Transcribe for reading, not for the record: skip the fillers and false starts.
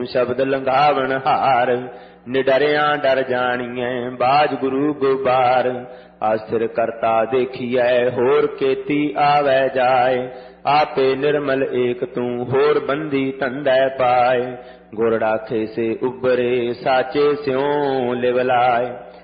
शब्द लंघावन हार। निडरिया डर जानिए बाज गुरु गुबार। आस्थिर करता देखिए होर केती आवे जाए। आपे निर्मल एक तू होर बंदी तंदै पाए। गुर डाखे से उबरे साचे स्यों लिवलाए।